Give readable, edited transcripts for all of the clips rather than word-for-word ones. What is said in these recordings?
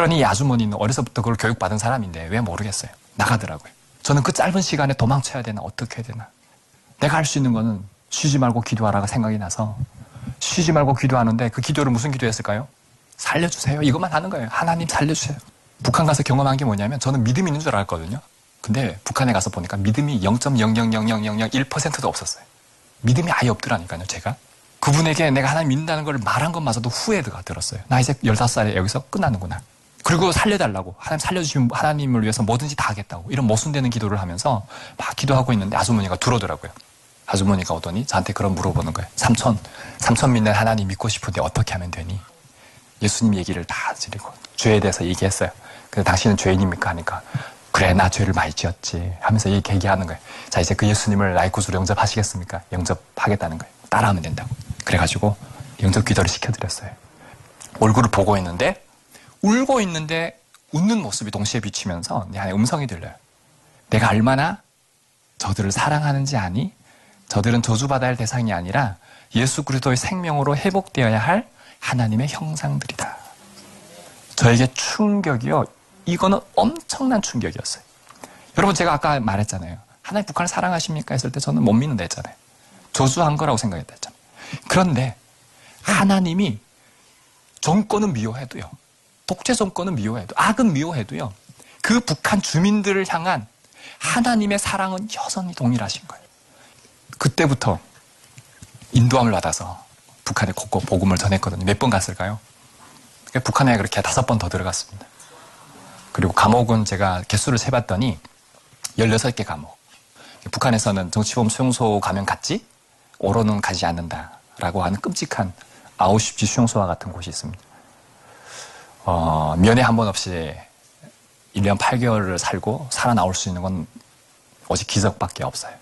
그러니 이 아주머니는 어려서부터 그걸 교육받은 사람인데 왜 모르겠어요. 나가더라고요. 저는 그 짧은 시간에 도망쳐야 되나 어떻게 해야 되나. 내가 할 수 있는 거는 쉬지 말고 기도하라가 생각이 나서 쉬지 말고 기도하는데 그 기도를 무슨 기도했을까요? 살려주세요. 이것만 하는 거예요. 하나님 살려주세요. 북한 가서 경험한 게 뭐냐면 저는 믿음이 있는 줄 알았거든요. 근데 북한에 가서 보니까 믿음이 0.0000001%도 없었어요. 믿음이 아예 없더라니까요, 제가. 그분에게 내가 하나님 믿는다는 걸 말한 것마저도 후회가 들었어요. 나 이제 15살에 여기서 끝나는구나. 그리고 살려달라고. 하나님 살려주시면 하나님을 위해서 뭐든지 다 하겠다고. 이런 모순되는 기도를 하면서 막 기도하고 있는데 아주머니가 들어오더라고요. 아주머니가 오더니 저한테 그런 물어보는 거예요. 삼촌 믿는 하나님 믿고 싶은데 어떻게 하면 되니? 예수님 얘기를 다 드리고 죄에 대해서 얘기했어요. 근데 당신은 죄인입니까? 하니까 그래 나 죄를 많이 지었지 하면서 얘기하는 거예요. 자 이제 그 예수님을 나의 구주로 영접하시겠습니까? 영접하겠다는 거예요. 따라하면 된다고. 그래가지고 영접 기도를 시켜드렸어요. 얼굴을 보고 있는데 울고 있는데 웃는 모습이 동시에 비치면서 내 안에 음성이 들려요. 내가 얼마나 저들을 사랑하는지 아니? 저들은 저주받아야 할 대상이 아니라 예수 그리스도의 생명으로 회복되어야 할 하나님의 형상들이다. 저에게 충격이요. 이거는 엄청난 충격이었어요. 여러분 제가 아까 말했잖아요. 하나님 북한을 사랑하십니까? 했을 때 저는 못 믿는다 했잖아요. 저주한 거라고 생각했다 했잖아요. 그런데 하나님이 정권은 미워해도요. 독재 정권은 미워해도 악은 미워해도요. 그 북한 주민들을 향한 하나님의 사랑은 여전히 동일하신 거예요. 그때부터 인도함을 받아서 북한에 곳곳 복음을 전했거든요. 몇 번 갔을까요? 북한에 그렇게 5번 더 들어갔습니다. 그리고 감옥은 제가 개수를 세봤더니 16개 감옥. 북한에서는 정치범 수용소 가면 갔지 오로는 가지 않는다라고 하는 끔찍한 아우슈비츠 수용소와 같은 곳이 있습니다. 면회 한 번 없이 1년 8개월을 살고 살아나올 수 있는 건 오직 기적밖에 없어요.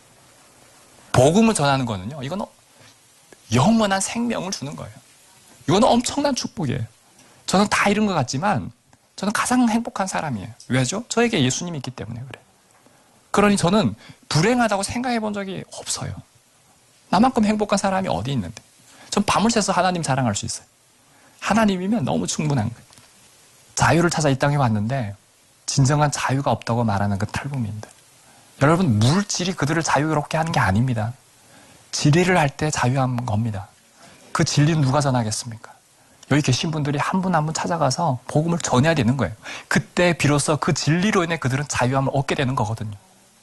복음을 전하는 거는요. 이건 영원한 생명을 주는 거예요. 이건 엄청난 축복이에요. 저는 다 잃은 것 같지만 저는 가장 행복한 사람이에요. 왜죠? 저에게 예수님이 있기 때문에 그래요. 그러니 저는 불행하다고 생각해 본 적이 없어요. 나만큼 행복한 사람이 어디 있는데. 전 밤을 새서 하나님 자랑할 수 있어요. 하나님이면 너무 충분한 거예요. 자유를 찾아 이 땅에 왔는데 진정한 자유가 없다고 말하는 그 탈북민들. 여러분 물질이 그들을 자유롭게 하는 게 아닙니다. 진리를 할 때 자유한 겁니다. 그 진리는 누가 전하겠습니까? 여기 계신 분들이 한 분 한 분 찾아가서 복음을 전해야 되는 거예요. 그때 비로소 그 진리로 인해 그들은 자유함을 얻게 되는 거거든요.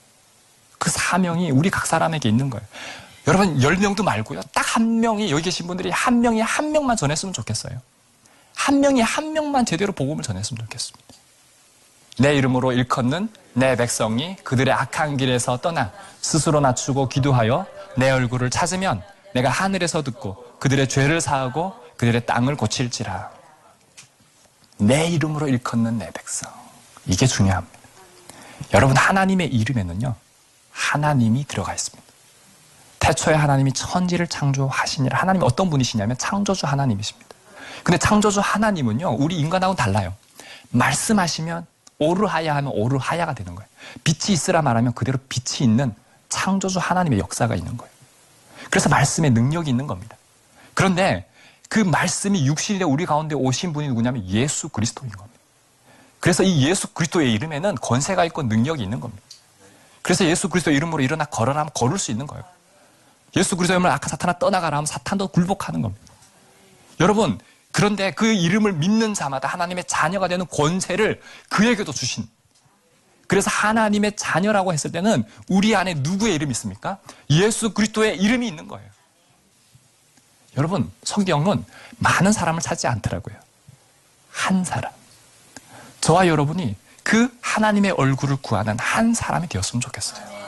그 사명이 우리 각 사람에게 있는 거예요. 여러분 10명도 말고요. 딱 한 명이 여기 계신 분들이 한 명이 한 명만 전했으면 좋겠어요. 한 명이 한 명만 제대로 복음을 전했으면 좋겠습니다. 내 이름으로 일컫는 내 백성이 그들의 악한 길에서 떠나 스스로 낮추고 기도하여 내 얼굴을 찾으면 내가 하늘에서 듣고 그들의 죄를 사하고 그들의 땅을 고칠지라. 내 이름으로 일컫는 내 백성. 이게 중요합니다. 여러분 하나님의 이름에는요. 하나님이 들어가 있습니다. 태초에 하나님이 천지를 창조하시니라. 하나님이 어떤 분이시냐면 창조주 하나님이십니다. 근데 창조주 하나님은요. 우리 인간하고는 달라요. 말씀하시면 오르하야 하면 오르하야가 되는 거예요. 빛이 있으라 말하면 그대로 빛이 있는 창조주 하나님의 역사가 있는 거예요. 그래서 말씀의 능력이 있는 겁니다. 그런데 그 말씀이 육신이 되어 우리 가운데 오신 분이 누구냐면 예수 그리스도인 겁니다. 그래서 이 예수 그리스도의 이름에는 권세가 있고 능력이 있는 겁니다. 그래서 예수 그리스도의 이름으로 일어나 걸어라 하면 걸을 수 있는 거예요. 예수 그리스도의 이름으로 악한 사탄아 떠나가라 하면 사탄도 굴복하는 겁니다. 여러분 그런데 그 이름을 믿는 자마다 하나님의 자녀가 되는 권세를 그에게도 주신. 그래서 하나님의 자녀라고 했을 때는 우리 안에 누구의 이름이 있습니까? 예수 그리스도의 이름이 있는 거예요. 여러분 성경은 많은 사람을 찾지 않더라고요. 한 사람. 저와 여러분이 그 하나님의 얼굴을 구하는 한 사람이 되었으면 좋겠어요.